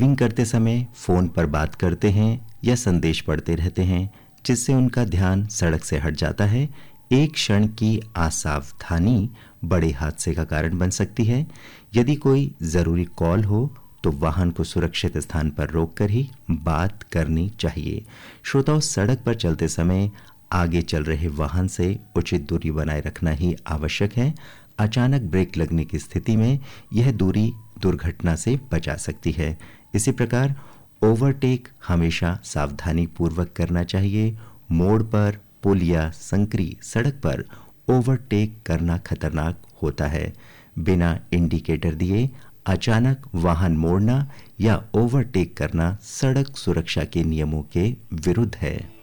Driving करते समय phone पर बात करते हैं या संदेश पढ़ते रहते हैं, जिससे उनका ध्यान सड़क से हट जाता है। एक क्षण की असावधानी बड़े हादसे का कारण बन सकती है। यदि कोई ज़रूरी कॉल हो तो वाहन को सुरक्षित स्थान पर रोककर ही बात करनी चाहिए। श्रोताओं, सड़क पर चलते समय आगे चल रहे वाहन से उचित दूरी बनाए रखना ही आवश्यक है। अचानक ब्रेक लगने की स्थिति में यह दूरी दुर्घटना से बचा सकती है। इसी प्रकार ओवरटेक हमेशा सावधानी पूर्वक करना चाहिए। मोड़ पर, पुल या संकरी सड़क पर ओवरटेक करना खतरनाक होता है। बिना इंडिकेटर दिए अचानक वाहन मोड़ना या ओवरटेक करना सड़क सुरक्षा के नियमों के विरुद्ध है।